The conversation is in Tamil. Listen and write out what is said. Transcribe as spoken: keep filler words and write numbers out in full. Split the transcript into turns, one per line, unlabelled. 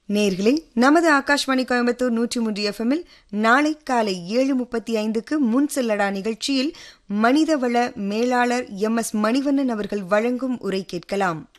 நேர்களே, நமது ஆகாஷ்வாணி கோயம்புத்தூர் நூற்றி மூன்று எஃப்எம்மில் நாளை காலை ஏழு முப்பத்தி ஐந்துக்கு முன் செல்லடா நிகழ்ச்சியில் மனிதவள மேலாளர் எம் எஸ் மணிவண்ணன் அவர்கள் வழங்கும் உரை கேட்கலாம்.